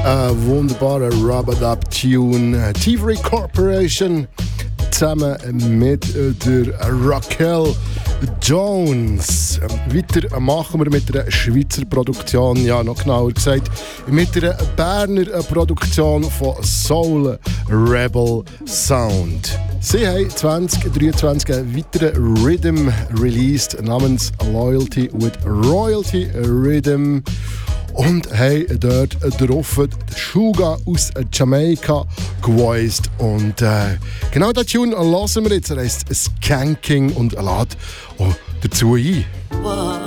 Ein wunderbarer Rub-a-Dub-Tune. Thievery Corporation zusammen mit der Raquel Jones. Weiter machen wir mit einer Schweizer Produktion, ja noch genauer gesagt mit einer Berner Produktion von Soul Rebel Sound. Sie haben 2023 einen weiteren Rhythm released namens Loyalty with Royalty Rhythm und haben dort drauf die Suga aus Jamaika gevoiced. Und genau diesen Tune hören wir jetzt. Er heisst Skanking und lädt auch dazu ein.